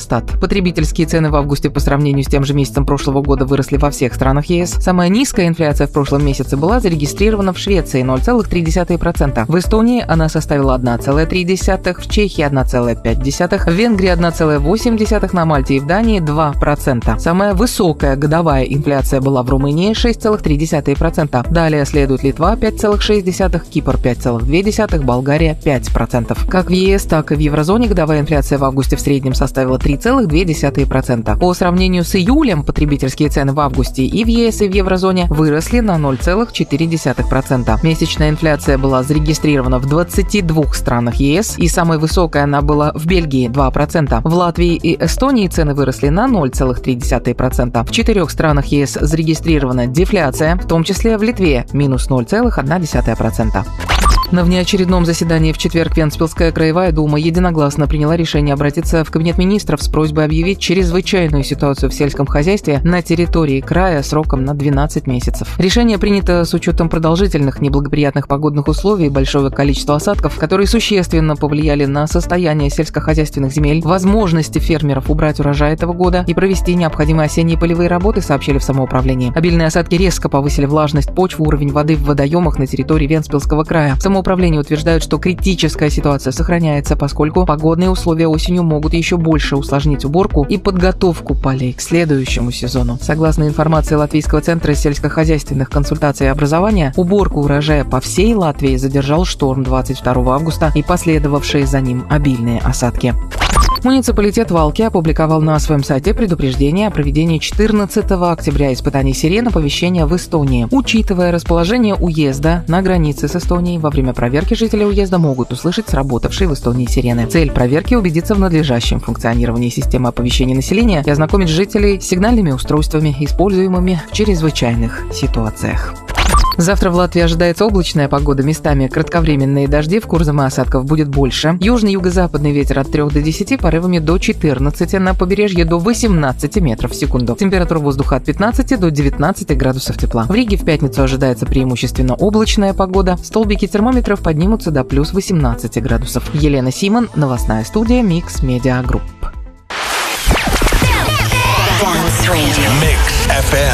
Росстат. Потребительские цены в августе по сравнению с тем же месяцем прошлого года выросли во всех странах ЕС. Самая низкая инфляция в прошлом месяце была зарегистрирована в Швеции – 0,3%. В Эстонии она составила 1,3%, в Чехии – 1,5%, в Венгрии – 1,8%, на Мальте и в Дании – 2%. Самая высокая годовая инфляция была в Румынии – 6,3%. Далее следует Литва – 5,6%, Кипр – 5,2%, Болгария – 5%. Как в ЕС, так и в еврозоне годовая инфляция в августе в среднем составила 3,2%. По сравнению с июлем потребительские цены в августе и в ЕС, и в еврозоне выросли на 0,4%. Месячная инфляция была зарегистрирована в 22 странах ЕС, и самой высокой она была в Бельгии – 2%. В Латвии и Эстонии цены выросли на 0,3%. В 4 странах ЕС зарегистрирована дефляция, в том числе в Литве – минус 0,1%. На внеочередном заседании в четверг Вентспилская краевая дума единогласно приняла решение обратиться в Кабинет министров с просьбой объявить чрезвычайную ситуацию в сельском хозяйстве на территории края сроком на 12 месяцев. Решение принято с учетом продолжительных неблагоприятных погодных условий и большого количества осадков, которые существенно повлияли на состояние сельскохозяйственных земель, возможности фермеров убрать урожай этого года и провести необходимые осенние полевые работы, сообщили в самоуправлении. Обильные осадки резко повысили влажность почвы, уровень воды в водоемах на территории Вентспилского края. Самоуправление утверждают, что критическая ситуация сохраняется, поскольку погодные условия осенью могут еще больше усложнить уборку и подготовку полей к следующему сезону. Согласно информации Латвийского центра сельскохозяйственных консультаций и образования, уборку урожая по всей Латвии задержал шторм 22 августа и последовавшие за ним обильные осадки. Муниципалитет Валки опубликовал на своем сайте предупреждение о проведении 14 октября испытаний сирен оповещения в Эстонии. Учитывая расположение уезда на границе с Эстонией, во время проверки жители уезда могут услышать сработавшие в Эстонии сирены. Цель проверки – убедиться в надлежащем функционировании системы оповещения населения и ознакомить жителей с сигнальными устройствами, используемыми в чрезвычайных ситуациях. Завтра в Латвии ожидается облачная погода, местами кратковременные дожди, в Курзаме осадков будет больше. Южный юго-западный ветер от 3 до 10, порывами до 14, на побережье до 18 метров в секунду. Температура воздуха от 15 до 19 градусов тепла. В Риге в пятницу ожидается преимущественно облачная погода. Столбики термометров поднимутся до плюс 18 градусов. Елена Симон, новостная студия Mix Media Group.